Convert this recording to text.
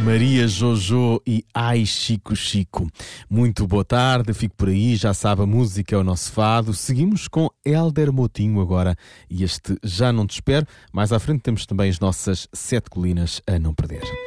Maria Jojo e Ai Chico Chico. Muito boa tarde, fico por aí, já sabe, a música é o nosso fado. Seguimos com Hélder Motinho agora e este Já Não Te Espero. Mais à frente temos também as nossas 7 colinas a não perder.